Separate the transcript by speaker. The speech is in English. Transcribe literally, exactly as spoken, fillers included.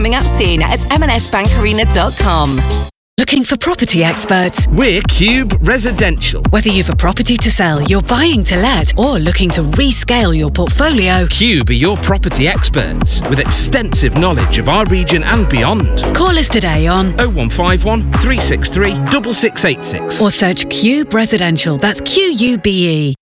Speaker 1: Coming up soon at m n s bank arena dot com.
Speaker 2: Looking for property experts?
Speaker 3: We're Cube Residential.
Speaker 2: Whether you've a property to sell, you're buying to let, or looking to rescale your portfolio,
Speaker 3: Cube are your property experts with extensive knowledge of our region and beyond.
Speaker 2: Call us today on
Speaker 3: oh one five one, three six three, six six eight six
Speaker 2: or search Cube Residential. That's Q U B E.